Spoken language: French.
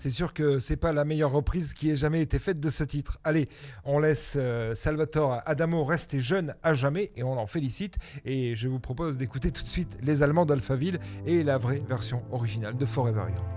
C'est sûr que c'est pas la meilleure reprise qui ait jamais été faite de ce titre. Allez, on laisse Salvatore Adamo rester jeune à jamais et on l'en félicite. Et je vous propose d'écouter tout de suite les Allemands d'Alphaville et la vraie version originale de Forever Young.